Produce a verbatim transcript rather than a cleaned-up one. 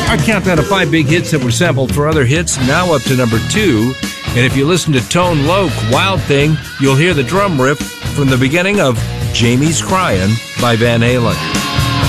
Our countdown of five big hits that were sampled for other hits, now up to number two. And if you listen to Tone Loc, Wild Thing, you'll hear the drum riff from the beginning of Jamie's Cryin' by Van Halen.